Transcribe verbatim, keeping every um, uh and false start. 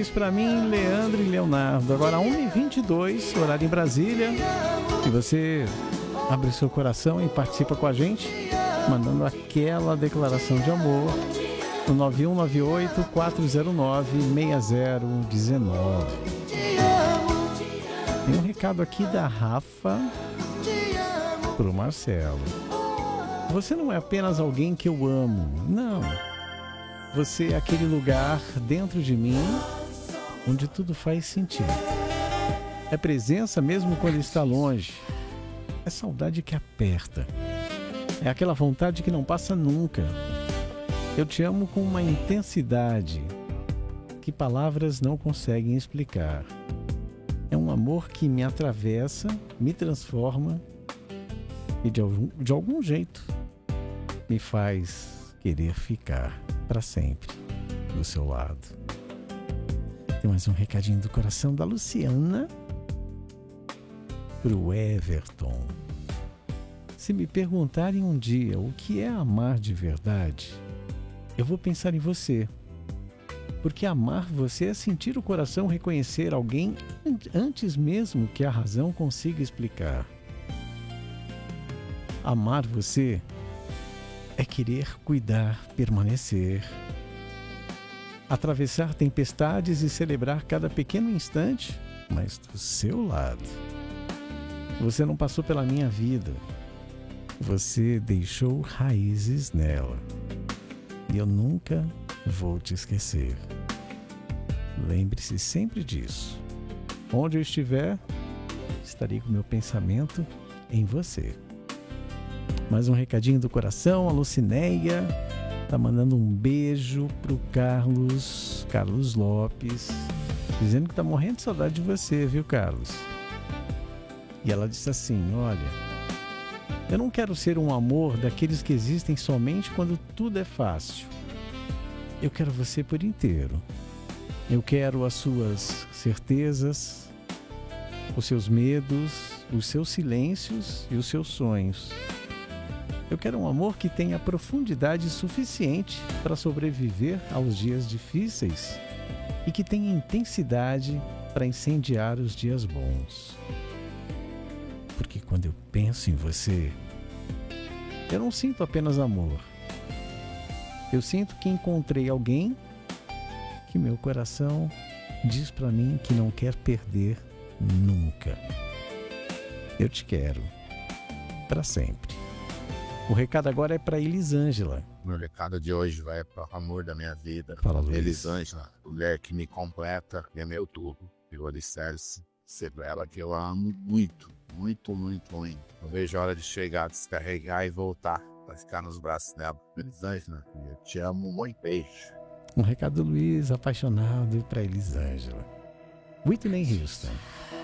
diz pra mim, Leandro e Leonardo. Agora uma e vinte e dois, horário em Brasília. E você abre seu coração e participa com a gente, mandando aquela declaração de amor no nove um nove oito, quatro zero nove, seis zero um nove. Tem um recado aqui da Rafa pro Marcelo. Você não é apenas alguém que eu amo, não. Você é aquele lugar dentro de mim onde tudo faz sentido. É presença mesmo quando está longe. É saudade que aperta. É aquela vontade que não passa nunca. Eu te amo com uma intensidade que palavras não conseguem explicar. É um amor que me atravessa, me transforma e de algum, de algum jeito me faz querer ficar para sempre do seu lado. Tem mais um recadinho do coração da Luciana pro Everton. Se me perguntarem um dia o que é amar de verdade, eu vou pensar em você. Porque amar você é sentir o coração reconhecer alguém antes mesmo que a razão consiga explicar. Amar você é querer cuidar, permanecer, atravessar tempestades e celebrar cada pequeno instante, mas do seu lado. Você não passou pela minha vida, você deixou raízes nela e eu nunca vou te esquecer. Lembre-se sempre disso. Onde eu estiver, estarei com meu pensamento em você. Mais um recadinho do coração, a Lucinéia tá mandando um beijo pro Carlos, Carlos Lopes, dizendo que tá morrendo de saudade de você, viu, Carlos? E ela disse assim, olha, eu não quero ser um amor daqueles que existem somente quando tudo é fácil. Eu quero você por inteiro. Eu quero as suas certezas, os seus medos, os seus silêncios e os seus sonhos. Eu quero um amor que tenha profundidade suficiente para sobreviver aos dias difíceis e que tenha intensidade para incendiar os dias bons. Porque quando eu penso em você, eu não sinto apenas amor. Eu sinto que encontrei alguém que meu coração diz para mim que não quer perder nunca. Eu te quero para sempre. O recado agora é para Elisângela. Meu recado de hoje vai para o amor da minha vida. Fala, Luiz. Elisângela, mulher que me completa, é meu tudo. Eu alicerce, ser ela que eu amo muito, muito, muito, muito. Eu vejo a hora de chegar, descarregar e voltar para ficar nos braços dela. Elisângela, eu te amo muito, beijo. Um recado do Luiz, apaixonado, para Elisângela. Whitney Houston.